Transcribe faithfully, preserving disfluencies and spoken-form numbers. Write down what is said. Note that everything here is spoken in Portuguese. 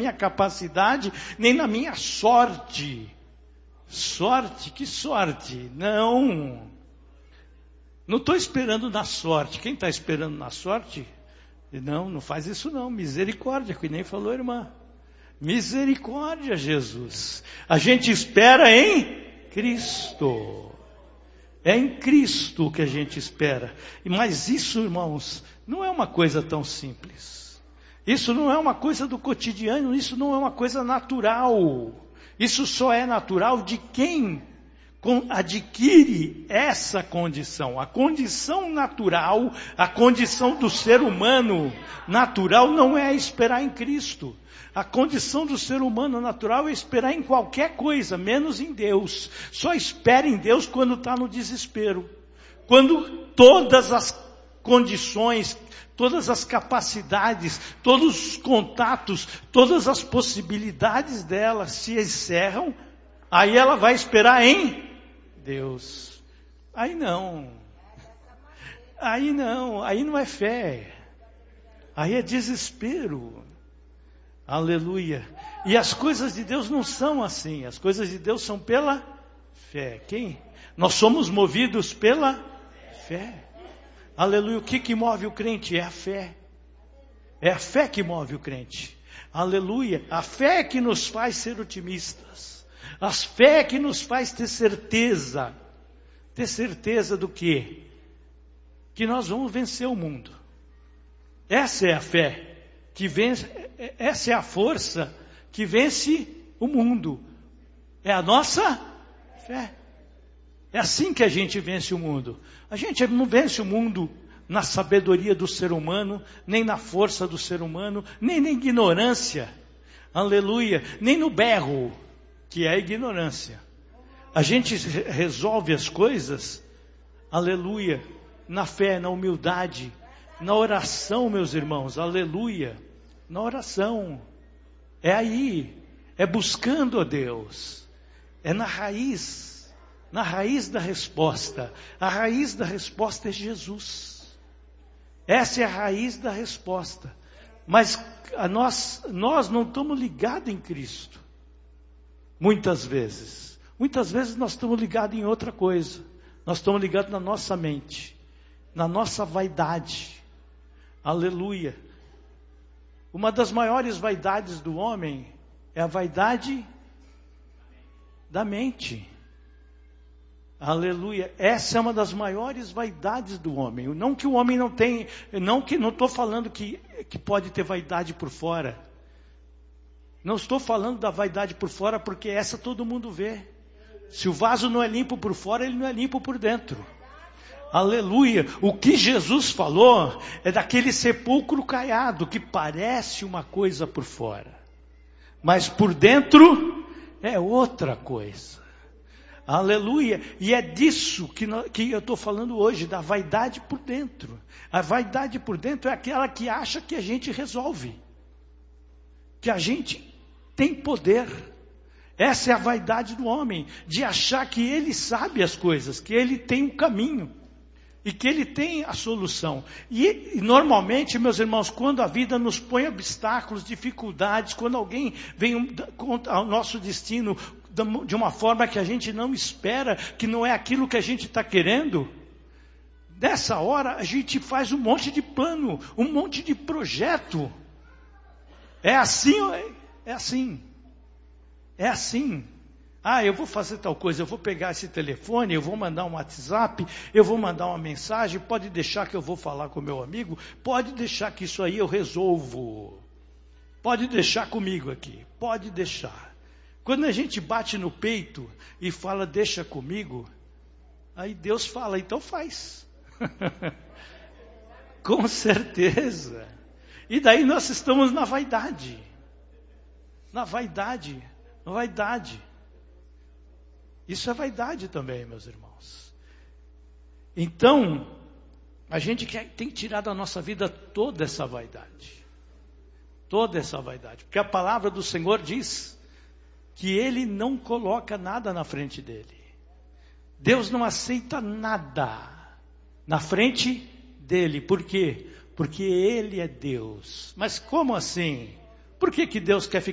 minha capacidade, nem na minha sorte. Sorte? Que sorte? Não. Não estou esperando na sorte. Quem está esperando na sorte? Não, não faz isso não. Misericórdia, que nem falou a irmã. Misericórdia, Jesus. A gente espera em Cristo. É em Cristo que a gente espera. Mas isso, irmãos, não é uma coisa tão simples. Isso não é uma coisa do cotidiano, isso não é uma coisa natural. Isso só é natural de quem adquire essa condição. A condição natural, a condição do ser humano natural não é esperar em Cristo. A condição do ser humano natural é esperar em qualquer coisa, menos em Deus. Só espera em Deus quando está no desespero. Quando todas as condições, todas as capacidades, todos os contatos, todas as possibilidades dela se encerram, aí ela vai esperar em Deus. Aí não. Aí não, aí não é fé. Aí é desespero. Aleluia. E as coisas de Deus não são assim. As coisas de Deus são pela fé. Quem? Nós somos movidos pela fé. Aleluia. O que que move o crente? É a fé. É a fé que move o crente. Aleluia. A fé que nos faz ser otimistas. A fé que nos faz ter certeza. Ter certeza do quê? Que nós vamos vencer o mundo. Essa é a fé que vence, essa é a força que vence o mundo. É a nossa fé. É assim que a gente vence o mundo. A gente não vence o mundo na sabedoria do ser humano, nem na força do ser humano, nem na ignorância. Aleluia. Nem no berro, que é a ignorância. A gente resolve as coisas, aleluia, na fé, na humildade, na oração, meus irmãos, aleluia, na oração, é aí, é buscando a Deus, é na raiz, na raiz da resposta. A raiz da resposta é Jesus, essa é a raiz da resposta, mas a nós, nós não estamos ligados em Cristo, muitas vezes, muitas vezes nós estamos ligados em outra coisa, nós estamos ligados na nossa mente, na nossa vaidade. Aleluia. Uma das maiores vaidades do homem é a vaidade da mente. Aleluia. Essa é uma das maiores vaidades do homem. Não que o homem não tem, não que não estou falando que, que pode ter vaidade por fora. Não estou falando da vaidade por fora, porque essa todo mundo vê. Se o vaso não é limpo por fora, ele não é limpo por dentro. Aleluia. O que Jesus falou é daquele sepulcro caiado, que parece uma coisa por fora, mas por dentro é outra coisa. Aleluia. E é disso que, nós, que eu estou falando hoje, da vaidade por dentro. A vaidade por dentro é aquela que acha que a gente resolve, que a gente tem poder. Essa é a vaidade do homem, de achar que ele sabe as coisas, que ele tem um caminho. E que ele tem a solução. E, e normalmente, meus irmãos, quando a vida nos põe obstáculos, dificuldades, quando alguém vem contra o nosso destino de uma forma que a gente não espera, que não é aquilo que a gente está querendo, nessa hora a gente faz um monte de plano, um monte de projeto. É assim, é assim. É assim. Ah, eu vou fazer tal coisa, eu vou pegar esse telefone, eu vou mandar um WhatsApp, eu vou mandar uma mensagem, pode deixar que eu vou falar com o meu amigo, pode deixar que isso aí eu resolvo. Pode deixar comigo aqui, pode deixar. Quando a gente bate no peito e fala, deixa comigo, aí Deus fala, então faz. Com certeza. E daí nós estamos na vaidade. Na vaidade, na vaidade. Isso é vaidade também, meus irmãos. Então, a gente quer, tem que tirar da nossa vida toda essa vaidade. Toda essa vaidade. Porque a palavra do Senhor diz que Ele não coloca nada na frente dEle. Deus não aceita nada na frente dEle. Por quê? Porque Ele é Deus. Mas como assim? Por que que Deus quer ficar